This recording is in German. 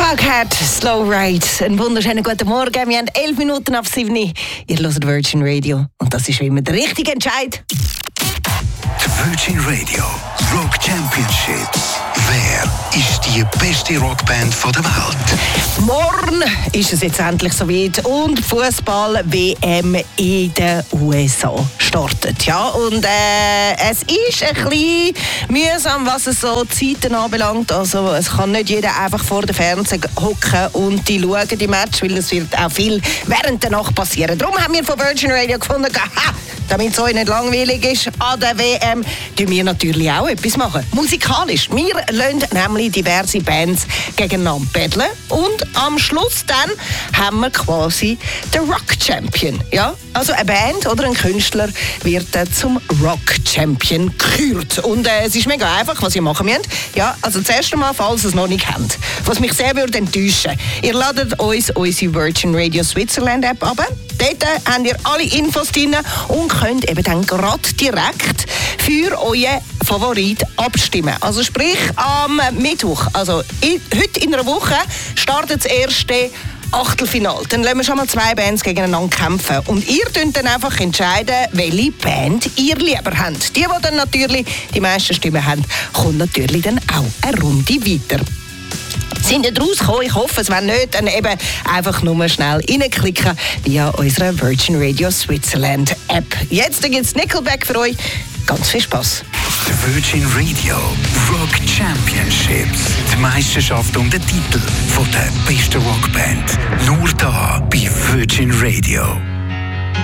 Cowcat, Slow Ride. Einen wunderschönen guten Morgen. Wir haben 11 Minuten ab 7 Uhr. Ihr hört Virgin Radio. Und das ist wie immer der richtige Entscheid. Die Virgin Radio Rock Championships. Wer ist die beste Rockband der Welt? Morgen ist es jetzt endlich soweit und die Fußball-WM in den USA startet. Ja, und es ist ein bisschen mühsam, was es so Zeiten anbelangt. Also es kann nicht jeder einfach vor dem Fernseher hocken und die schauen, die Match, weil es wird auch viel während der Nacht passieren. Darum haben wir von Virgin Radio gefunden, damit es euch nicht langweilig ist an der WM, tun wir natürlich auch etwas machen. Musikalisch. Wir lassen nämlich diverse Bands gegeneinander battlen und am Schluss dann haben wir quasi den Rock Champion. Ja? Also eine Band oder ein Künstler wird zum Rock Champion gekürt. Und es ist mega einfach, was ihr machen müsst. Ja, also das erste Mal, falls ihr es noch nicht kennt, was mich sehr würde enttäuschen. Ihr ladet uns unsere Virgin Radio Switzerland App ab. Dort habt ihr alle Infos drin und könnt eben dann gerade direkt für euren Favorit abstimmen. Also sprich am Mittwoch, also heute in einer Woche, startet das erste Achtelfinale. Dann lassen wir schon mal 2 Bands gegeneinander kämpfen. Und ihr könnt dann einfach entscheiden, welche Band ihr lieber habt. Die dann natürlich die meisten Stimmen haben, kommt natürlich dann auch eine Runde weiter. Sind ihr rausgekommen? Ich hoffe, es wenn nicht, dann eben einfach nur schnell reinklicken via unserer Virgin Radio Switzerland App. Jetzt gibt es Nickelback für euch. Ganz viel Spass. Die Virgin Radio Rock Championships. Die Meisterschaft um den Titel von der besten Rockband. Nur da bei Virgin Radio.